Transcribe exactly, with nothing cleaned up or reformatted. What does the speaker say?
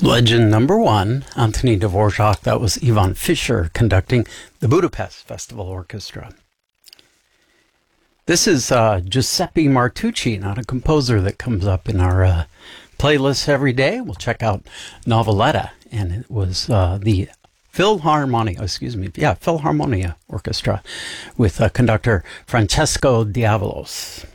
Legend number one, Anthony Dvorak. That was Ivan Fischer conducting the Budapest Festival Orchestra. This is uh, Giuseppe Martucci, not a composer that comes up in our uh, playlist every day. We'll check out Noveletta, and it was uh, the Philharmonia, excuse me, yeah, Philharmonia Orchestra with uh, conductor Francesco Diavalos.